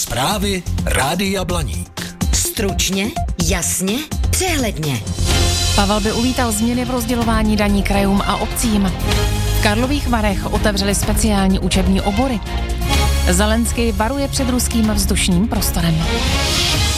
Zprávy Rádia Blaník. Stručně, jasně, přehledně. Pavel by uvítal změny v rozdělování daní krajům a obcím. V Karlových Varech otevřeli speciální učební obory. Zelenský varuje před ruským vzdušným prostorem.